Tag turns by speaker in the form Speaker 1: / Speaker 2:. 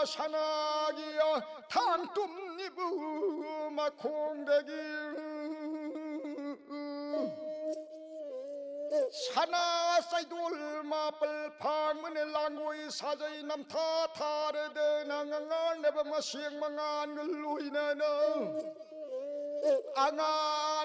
Speaker 1: 산악이야 당똠니부 마콩대기 사나사이돌 마벌 방문의 랑고이 사자이 남타 타르데 나강한 내범마 시행망한 걸 우이나나 앙아